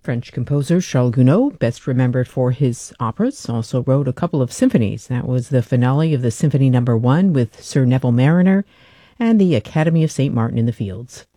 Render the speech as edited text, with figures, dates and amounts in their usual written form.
French composer Charles Gounod, best remembered for his operas, also wrote a couple of symphonies. That was the finale of the Symphony No. 1 with Sir Neville Marriner and the Academy of St. Martin in the Fields.